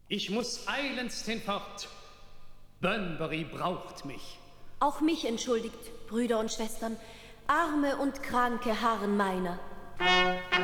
Ich muss eilends hinfort. Bunbury braucht mich. Auch mich entschuldigt, Brüder und Schwestern. Arme und kranke Harren meiner.